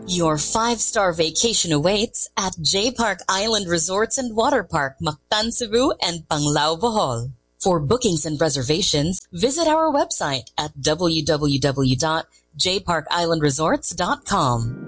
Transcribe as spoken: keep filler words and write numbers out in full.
Your five-star vacation awaits at J Park Island Resorts and Water Park, Mactan, Cebu, and Panglao, Bohol. For bookings and reservations, visit our website at w w w dot j park island resorts dot com.